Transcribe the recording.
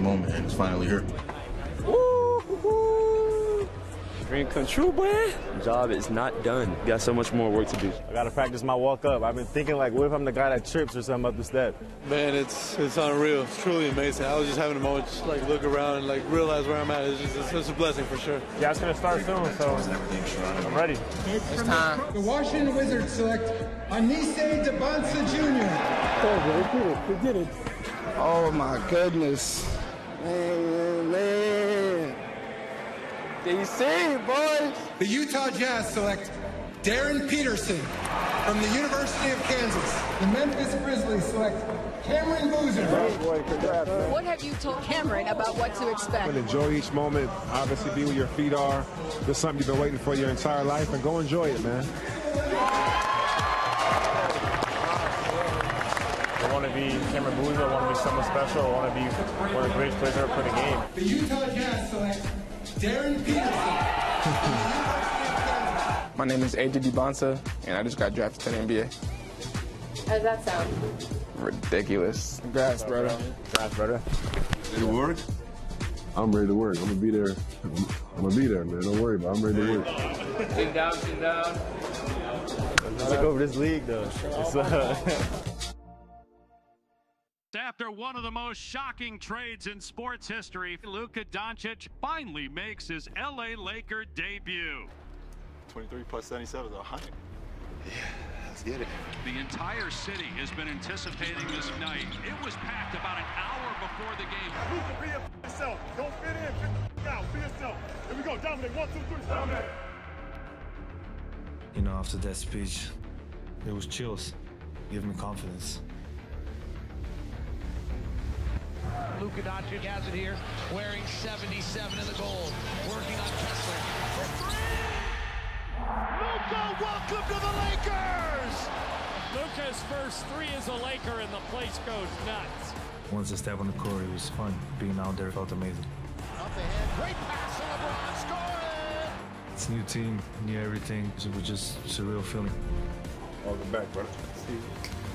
moment, and it's finally here. Dream come true, boy. Job is not done. Got so much more work to do. I gotta practice my walk up. I've been thinking, like, what if I'm the guy that trips or something up the step? Man, it's unreal. It's truly amazing. I was just having a moment, just like look around and like realize where I'm at. It's a blessing for sure. Yeah, it's gonna start soon, so I'm ready. It's time. The Washington Wizards select Anise Debonsa Jr. Oh, we did it. Oh my goodness. Man. DC, boys. The Utah Jazz select Darren Peterson from the University of Kansas. The Memphis Grizzlies select Cameron Boozer. What have you told Cameron about what to expect? Enjoy each moment. Obviously, be where your feet are. There's something you've been waiting for your entire life, and go enjoy it, man. I want to be Cameron Boozer. I want to be someone special. I want to be one of the greatest players ever put in the game. The Utah Jazz select Darren Peterson. My name is AJ Debonsa, and I just got drafted to the NBA. How does that sound? Ridiculous. Congrats, brother. Congrats, brother. Ready to work? I'm ready to work. I'm gonna be there. I'm gonna be there, man. Don't worry about it. I'm ready to work. Sit down, sit down. Let's take over this league, though. After one of the most shocking trades in sports history, Luka Doncic finally makes his LA Laker debut. 23 plus 77 is 100. Yeah, let's get it. The entire city has been anticipating this night. It was packed about an hour before the game. Luka, be yourself. Don't fit in. Fit the out. Be yourself. Here we go. Dominate. 1, 2, 3. Dominate. You know, after that speech, it was chills. Give me confidence. Luka Doncic has it here, wearing 77 in the gold, working on Kessler for three! Luka, welcome to the Lakers! Luka's first three as a Laker and the place goes nuts. Once I stepped on the court, it was fun. Being out there felt amazing. Up ahead, great pass to LeBron, scoring! It's a new team, new everything. It was just a surreal feeling. Welcome back, brother. See you.